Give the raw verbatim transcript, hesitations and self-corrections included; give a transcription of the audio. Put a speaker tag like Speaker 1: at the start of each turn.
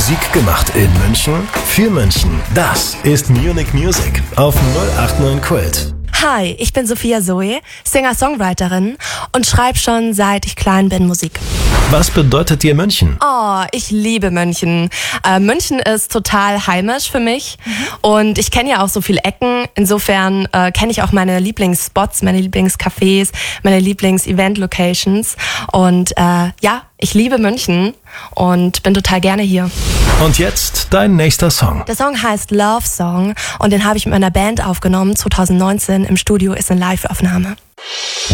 Speaker 1: Musik gemacht in München, für München. Das ist Munich Music auf null acht neun Kult.
Speaker 2: Hi, ich bin Sophia Zoe, Singer-Songwriterin und schreibe schon seit ich klein bin Musik.
Speaker 1: Was bedeutet dir München?
Speaker 2: Oh, ich liebe München. Äh, München ist total heimisch für mich mhm. und ich kenne ja auch so viele Ecken. Insofern äh, kenne ich auch meine Lieblingsspots, meine Lieblingscafés, meine Lieblings-Event-Locations. Und äh, ja, ich liebe München und bin total gerne hier.
Speaker 1: Und jetzt dein nächster Song.
Speaker 2: Der Song heißt Love Song und den habe ich mit meiner Band aufgenommen. zwanzig neunzehn im Studio, ist eine Live-Aufnahme.